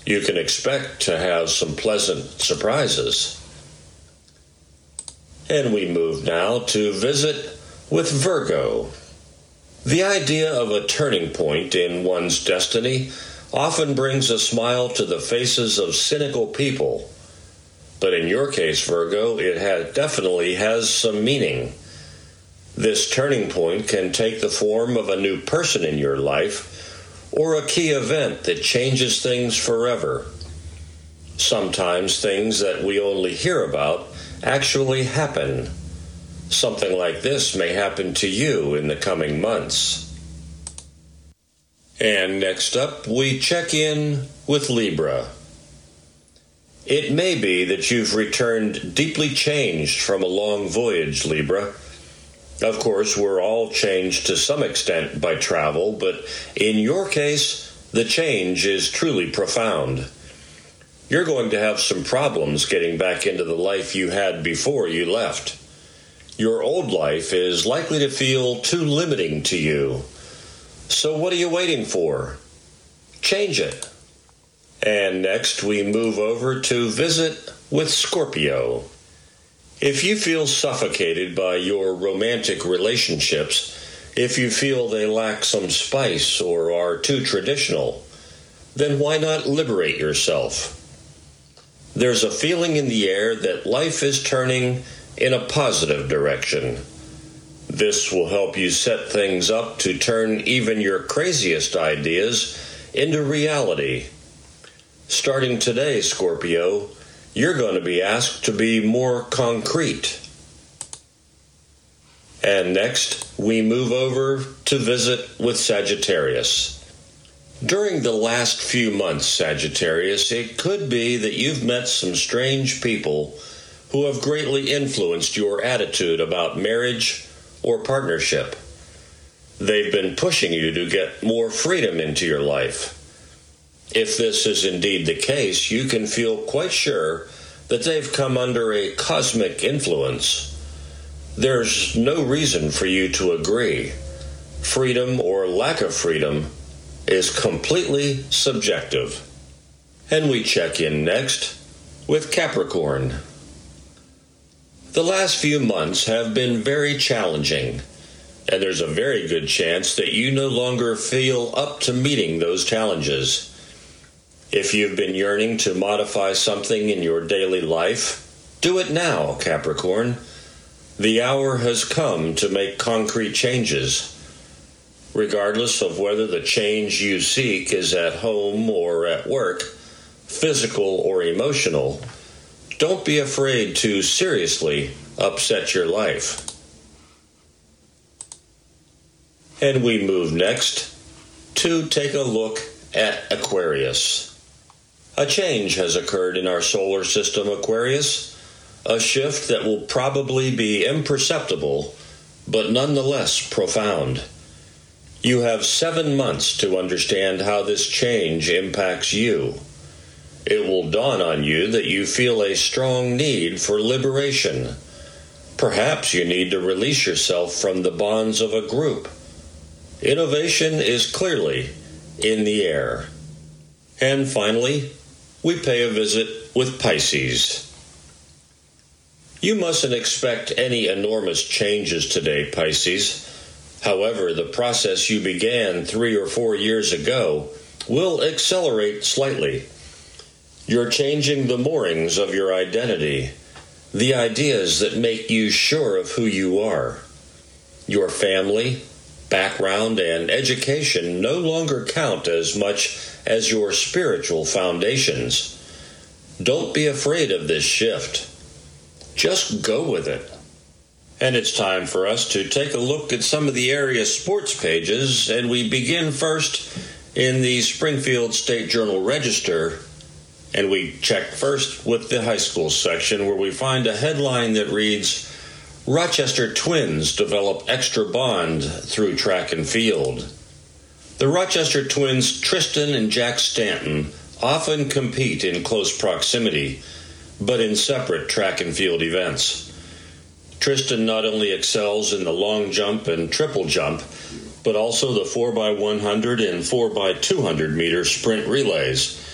You can expect to have some pleasant surprises. And we move now to visit with Virgo. The idea of a turning point in one's destiny often brings a smile to the faces of cynical people. But in your case, Virgo, it definitely has some meaning. This turning point can take the form of a new person in your life or a key event that changes things forever. Sometimes things that we only hear about actually happen. Something like this may happen to you in the coming months. And next up, we check in with Libra. It may be that you've returned deeply changed from a long voyage, Libra. Of course, we're all changed to some extent by travel, but in your case, the change is truly profound. You're going to have some problems getting back into the life you had before you left. Your old life is likely to feel too limiting to you. So what are you waiting for? Change it. And next we move over to visit with Scorpio. If you feel suffocated by your romantic relationships, if you feel they lack some spice or are too traditional, then why not liberate yourself? There's a feeling in the air that life is turning in a positive direction. This will help you set things up to turn even your craziest ideas into reality. Starting today, Scorpio, you're going to be asked to be more concrete. And next, we move over to visit with Sagittarius. During the last few months, Sagittarius, it could be that you've met some strange people who have greatly influenced your attitude about marriage or partnership. They've been pushing you to get more freedom into your life. If this is indeed the case, you can feel quite sure that they've come under a cosmic influence. There's no reason for you to agree. Freedom or lack of freedom is completely subjective. And we check in next with Capricorn. The last few months have been very challenging, and there's a very good chance that you no longer feel up to meeting those challenges. If you've been yearning to modify something in your daily life, do it now, Capricorn. The hour has come to make concrete changes. Regardless of whether the change you seek is at home or at work, physical or emotional, don't be afraid to seriously upset your life. And we move next to take a look at Aquarius. A change has occurred in our solar system, Aquarius, a shift that will probably be imperceptible, but nonetheless profound. You have 7 months to understand how this change impacts you. It will dawn on you that you feel a strong need for liberation. Perhaps you need to release yourself from the bonds of a group. Innovation is clearly in the air. And finally, we pay a visit with Pisces. You mustn't expect any enormous changes today, Pisces. However, the process you began 3 or 4 years ago will accelerate slightly. You're changing the moorings of your identity, the ideas that make you sure of who you are. Your family, background, and education no longer count as much as your spiritual foundations. Don't be afraid of this shift. Just go with it. And it's time for us to take a look at some of the area sports pages, and we begin first in the Springfield State Journal Register, and we check first with the high school section, where we find a headline that reads, Rochester Twins develop extra bond through track and field. The Rochester Twins, Tristan and Jack Stanton, often compete in close proximity, but in separate track and field events. Tristan not only excels in the long jump and triple jump, but also the 4x100 and 4x200 meter sprint relays.